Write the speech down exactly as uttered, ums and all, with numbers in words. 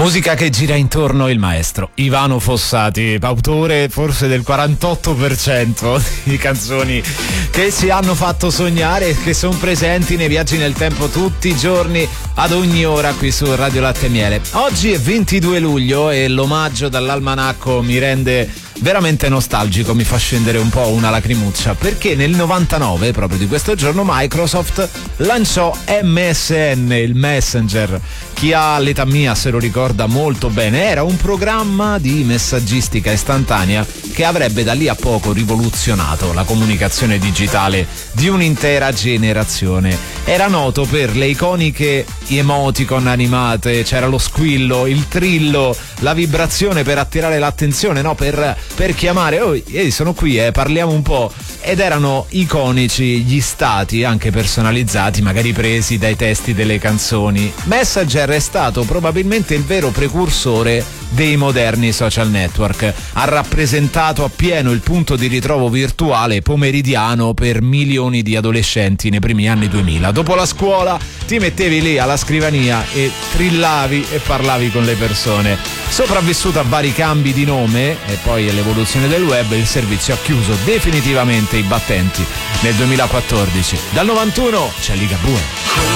Musica che gira intorno il maestro Ivano Fossati, autore forse del quarantotto per cento di canzoni che ci hanno fatto sognare e che sono presenti nei viaggi nel tempo tutti i giorni, ad ogni ora qui su Radio Latte e Miele. Oggi è ventidue luglio e l'omaggio dall'almanacco mi rende veramente nostalgico, mi fa scendere un po' una lacrimuccia, perché nel novantanove, proprio di questo giorno, Microsoft lanciò M S N, il Messenger. Chi ha l'età mia se lo ricorda molto bene, era un programma di messaggistica istantanea che avrebbe da lì a poco rivoluzionato la comunicazione digitale di un'intera generazione. Era noto per le iconiche emoticon animate, c'era lo squillo, il trillo, la vibrazione per attirare l'attenzione, no? Per, per chiamare, oh, ehi, sono qui, eh, parliamo un po'. Ed erano iconici gli stati, anche personalizzati, magari presi dai testi delle canzoni. Messenger è stato probabilmente il vero precursore dei moderni social network. Ha rappresentato appieno il punto di ritrovo virtuale pomeridiano per milioni di adolescenti nei primi anni duemila. Dopo la scuola ti mettevi lì alla scrivania e trillavi e parlavi con le persone. Sopravvissuto a vari cambi di nome e poi all'evoluzione del web, il servizio ha chiuso definitivamente i battenti nel duemilaquattordici. Dal novantuno c'è Ligabue.